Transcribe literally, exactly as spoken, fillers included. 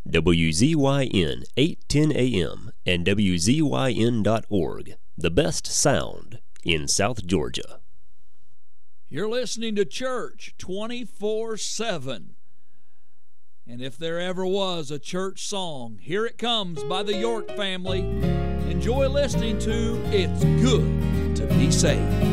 W Z Y N eight ten A M and W Z Y N dot org, the best sound in South Georgia. You're listening to church twenty-four seven. And if there ever was a church song, here it comes by the York family. Enjoy listening to It's Good to Be Saved.